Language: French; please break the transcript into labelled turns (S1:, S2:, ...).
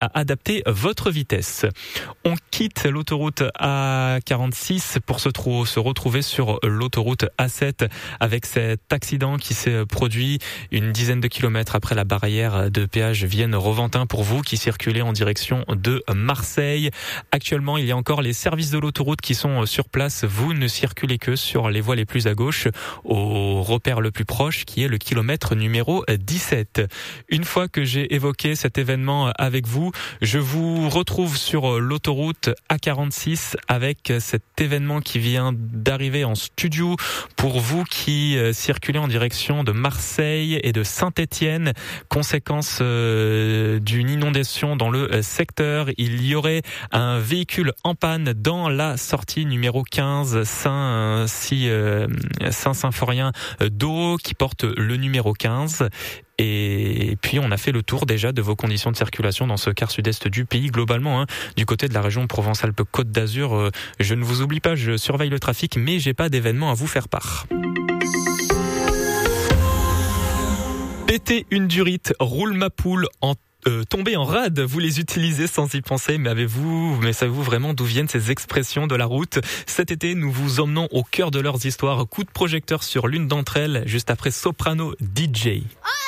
S1: à adapter votre vitesse. On quitte l'autoroute A46 pour se retrouver sur l'autoroute A7 avec cet accident qui s'est produit une dizaine de kilomètres après la barrière de péage Vienne-Roventin pour vous qui circulez en direction de Marseille. Actuellement, il y a encore les services de l'autoroute qui sont sur place. Vous ne circulez que sur les voies les plus à gauche au repère le plus proche qui est le kilomètre numéro 17. Une fois que j'ai évoqué cet événement avec vous, je vous retrouve sur l'autoroute A46 avec cet événement qui vient d'arriver en studio pour vous qui circulez en direction de Marseille et de Saint-Étienne. Conséquence d'une inondation dans le secteur, il y aurait un véhicule en panne dans la sortie numéro 15 Saint-Symphorien d'Eau qui porte le numéro 15. Et puis on a fait le tour déjà de vos conditions de circulation dans ce quart sud-est du pays. Globalement, du côté de la région Provence-Alpes-Côte d'Azur, je ne vous oublie pas, je surveille le trafic, mais j'ai pas d'événement à vous faire part. Péter une durite, roule ma poule en tomber en rade, vous les utilisez sans y penser, mais savez-vous vraiment d'où viennent ces expressions de la route? Cet été, nous vous emmenons au cœur de leurs histoires. Coup de projecteur sur l'une d'entre elles, juste après Soprano DJ.